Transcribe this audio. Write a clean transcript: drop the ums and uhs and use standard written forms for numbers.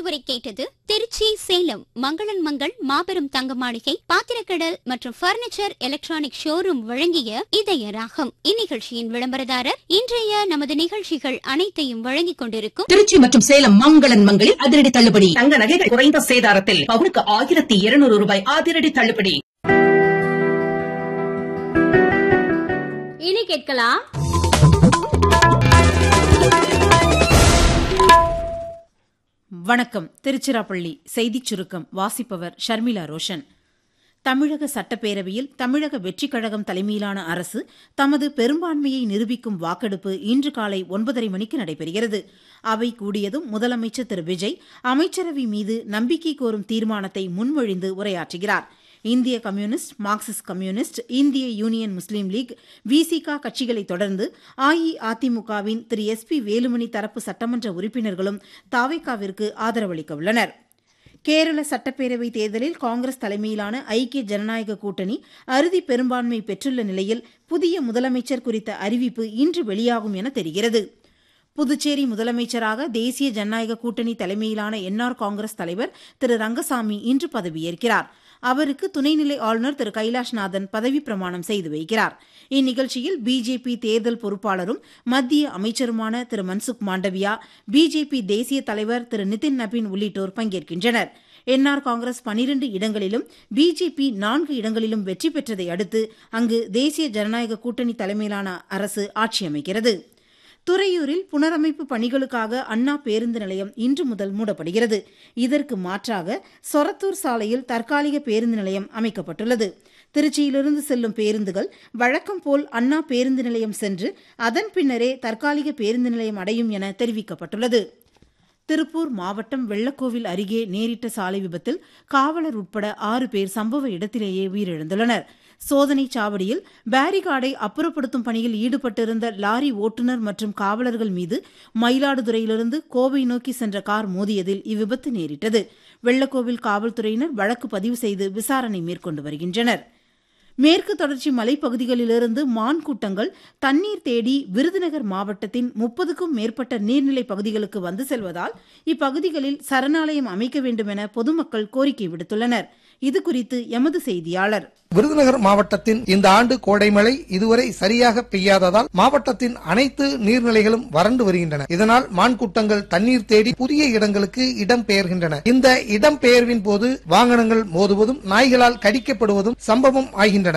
இதுவரை கேட்டது திருச்சி சேலம் மங்களன் மங்கள் மாபெரும் தங்க மாளிகை பாத்திரக்கடல் மற்றும் பர்னிச்சர் எலக்ட்ரானிக் ஷோரூம் வழங்கிய இதய ராகம். இந்நிகழ்ச்சியின் விளம்பரதாரர் இன்றைய நமது நிகழ்ச்சிகள் அனைத்தையும் வழங்கிக் கொண்டிருக்கும் திருச்சி மற்றும் சேலம் மங்களன் மங்களில் அதிரடி தள்ளுபடி. தங்க நகைகள் குறைந்த சேதாரத்தில் பவுனுக்கு 1200 ரூபாய் அதிரடி தள்ளுபடி. இனி கேட்கலாம் வணக்கம். திருச்சிராப்பள்ளி செய்திச் சுருக்கம் வாசிப்பவர் ஷர்மிளா ரோஷன். தமிழக சட்டப்பேரவையில் தமிழக வெற்றிக் கழகம் தலைமையிலான அரசு தமது பெரும்பான்மையை நிரூபிக்கும் வாக்கெடுப்பு இன்று காலை 9:30 மணிக்கு நடைபெறுகிறது. அவை கூடியதும் முதலமைச்சர் திரு விஜய் அமைச்சரவை மீது நம்பிக்கை கோரும் தீர்மானத்தை முன்மொழிந்து உரையாற்றுகிறார். இந்திய கம்யூனிஸ்ட், மார்க்சிஸ்ட் கம்யூனிஸ்ட், இந்திய யூனியன் முஸ்லீம் லீக், விசிக கட்சிகளைத் தொடர்ந்து அஇஅதிமுகவின் திரு SP வேலுமணி தரப்பு சட்டமன்ற உறுப்பினர்களும் தாவேகாவிற்கு ஆதரவளிக்க உள்ளனர். கேரள சட்டப்பேரவை தேர்தலில் காங்கிரஸ் தலைமையிலான ஐக்கிய ஜனநாயக கூட்டணி அறுதி பெரும்பான்மை பெற்றுள்ள நிலையில் புதிய முதலமைச்சர் குறித்த அறிவிப்பு இன்று வெளியாகும் என தெரிகிறது. புதுச்சேரி முதலமைச்சராக தேசிய ஜனநாயக கூட்டணி தலைமையிலான NR காங்கிரஸ் தலைவர் திரு ரங்கசாமி இன்று பதவியேற்கிறார். அவருக்கு துணைநிலை ஆளுநர் திரு கைலாஷ்நாதன் பதவிப் பிரமாணம் செய்து வைக்கிறார். இந்நிகழ்ச்சியில் பிஜேபி தேர்தல் பொறுப்பாளரும் மத்திய அமைச்சருமான திரு மன்சுக் மாண்டவியா, பிஜேபி தேசிய தலைவர் திரு நிதின் நபீன் உள்ளிட்டோர் பங்கேற்கின்றனர். NR காங்கிரஸ் 12 இடங்களிலும் பிஜேபி 4 இடங்களிலும் வெற்றி பெற்றதை அடுத்து அங்கு தேசிய ஜனநாயக கூட்டணி தலைமையிலான அரசு ஆட்சி அமைக்கிறது. துறையூரில் புனரமைப்பு பணிகளுக்காக அண்ணா பேருந்து நிலையம் இன்று முதல் மூடப்படுகிறது. இதற்கு மாற்றாக சொரத்தூர் சாலையில் தற்காலிக பேருந்து நிலையம் அமைக்கப்பட்டுள்ளது. திருச்சியிலிருந்து செல்லும் பேருந்துகள் வழக்கம் போல் அண்ணா பேருந்து நிலையம் சென்று அதன் பின்னரே தற்காலிக பேருந்து நிலையம் அடையும் என தெரிவிக்கப்பட்டுள்ளது. திருப்பூர் மாவட்டம் வெள்ளக்கோவில் அருகே நேரிட்ட சாலை விபத்தில் காவலர் உட்பட 6 பேர் சம்பவ இடத்திலேயே உயிரிழந்துள்ளனர். சோதனைச் சாவடியில் பேரிகார்டை அப்புறப்படுத்தும் பணியில் ஈடுபட்டிருந்த லாரி ஓட்டுநர் மற்றும் காவலர்கள் மீது மயிலாடுதுறையிலிருந்து கோவை நோக்கி சென்ற கார் மோதியதில் இவ்விபத்து நேரிட்டது. வெள்ளக்கோவில் காவல்துறையினர் வழக்கு பதிவு செய்து விசாரணை மேற்கொண்டு வருகின்றனர். மேற்கு தொடர்ச்சி மலைப்பகுதிகளிலிருந்து மான் கூட்டங்கள் தண்ணீர் தேடி விருதுநகர் மாவட்டத்தின் 30க்கும் மேற்பட்ட நீர்நிலை பகுதிகளுக்கு வந்து செல்வதால் இப்பகுதிகளில் சரணாலயம் அமைக்க வேண்டும் என பொதுமக்கள் கோரிக்கை விடுத்துள்ளனர். இதுகுறித்து எமது செய்தியாளர். விருதுநகர் மாவட்டத்தின் இந்த ஆண்டு கோடைமழை இதுவரை சரியாக பெய்யாததால் மாவட்டத்தின் அனைத்து நீர்நிலைகளும் வறண்டு வருகின்றன. இதனால் மான்கூட்டங்கள் தண்ணீர் தேடி புதிய இடங்களுக்கு இடம்பெயர்கின்றன. இந்த இடம்பெயர்வின் போது வாகனங்கள் மோதுவதும் நாய்களால் கடிக்கப்படுவதும் சம்பவம் ஆகின்றன.